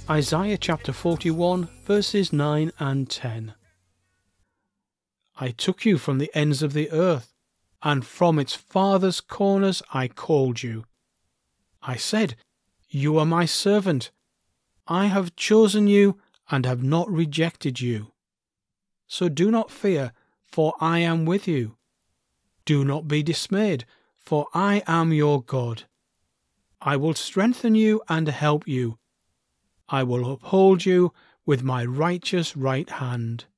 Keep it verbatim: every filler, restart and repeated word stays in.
Isaiah chapter forty-one, verses nine and ten. I took you from the ends of the earth, and from its farthest corners I called you. I said, You are my servant. I have chosen you and have not rejected you. So do not fear, for I am with you. Do not be dismayed, for I am your God. I will strengthen you and help you. I will uphold you with my righteous right hand.